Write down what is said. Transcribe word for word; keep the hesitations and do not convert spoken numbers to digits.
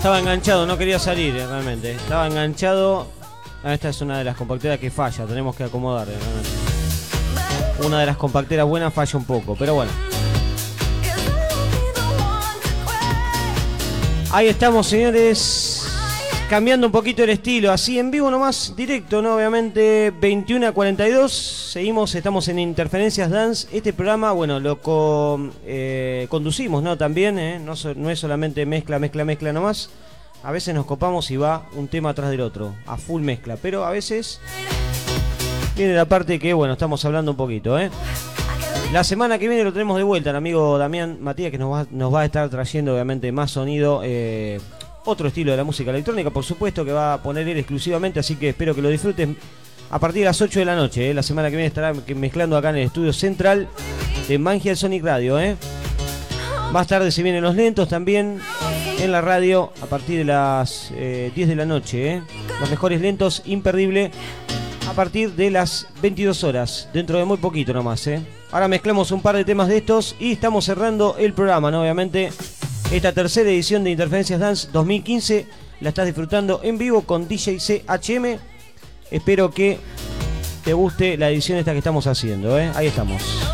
Estaba enganchado, no quería salir eh, realmente. Estaba enganchado. Ah, esta es una de las compacteras que falla, tenemos que acomodar. Eh, realmente. Una de las compacteras buenas falla un poco, pero bueno. Ahí estamos, señores. Cambiando un poquito el estilo, así en vivo nomás, directo, ¿no? Obviamente, veintiuno a cuarenta y dos. Seguimos, estamos en Interferencias Dance. Este programa, bueno, lo co eh, conducimos, ¿no? También, ¿eh? No, so no es solamente mezcla, mezcla, mezcla nomás. A veces nos copamos y va un tema atrás del otro, a full mezcla. Pero a veces viene la parte que, bueno, estamos hablando un poquito, ¿eh? La semana que viene lo tenemos de vuelta, el amigo Damián Matías, que nos va, nos va a estar trayendo, obviamente, más sonido. Eh, Otro estilo de la música electrónica, por supuesto, que va a poner él exclusivamente, así que espero que lo disfruten a partir de las ocho de la noche. ¿eh? La semana que viene estará mezclando acá en el estudio central de Mangia Sonic Radio. ¿eh? Más tarde se vienen los lentos también en la radio a partir de las eh, diez de la noche. ¿eh? Los mejores lentos, imperdible, a partir de las veintidós horas, dentro de muy poquito nomás. ¿eh? Ahora mezclamos un par de temas de estos y estamos cerrando el programa, ¿no? Obviamente. Esta tercera edición de Interferencias Dance dos mil quince la estás disfrutando en vivo con D J C H M. Espero que te guste la edición esta que estamos haciendo, ¿eh? Ahí estamos.